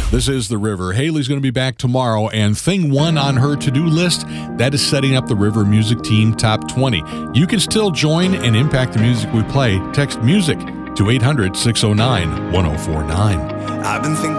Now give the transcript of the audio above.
This is The River. Haley's going to be back tomorrow, and thing one on her to-do list, that is setting up the River Music Team Top 20. You can still join and impact the music we play. Text MUSIC to 800-609-1049. I've been thinking